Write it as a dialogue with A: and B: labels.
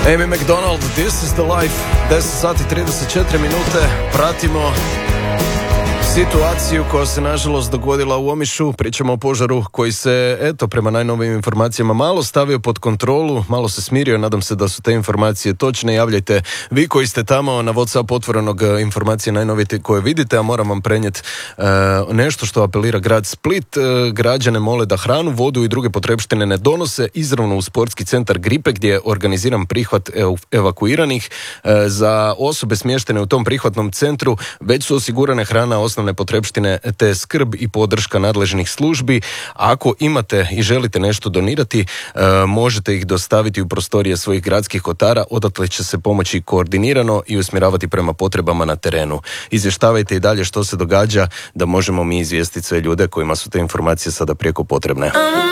A: Amy McDonald, This is the Life, 10 sati 34 minute, pratimo situaciju koja se nažalost dogodila u Omišu. Pričamo o požaru koji se, eto, prema najnovijim informacijama malo stavio pod kontrolu, malo se smirio. Nadam se da su te informacije točne. Javljajte vi koji ste tamo na WhatsApp otvorenog informacije najnovije koje vidite, a moram vam prenijeti nešto što apelira grad Split. Građane mole da hranu, vodu i druge potrepštine ne donose izravno u sportski centar Gripe, gdje je organiziran prihvat evakuiranih. Za osobe smještene u tom prihvatnom centru već su osigurane hrana, osnovne potrepštine te skrb i podrška nadležnih službi. Ako imate i želite nešto donirati, možete ih dostaviti u prostorije svojih gradskih kotara, odatle će se pomoći koordinirano i usmjeravati prema potrebama na terenu. Izvještavajte i dalje što se događa da možemo mi izvijestiti sve ljude kojima su te informacije sada prijeko potrebne.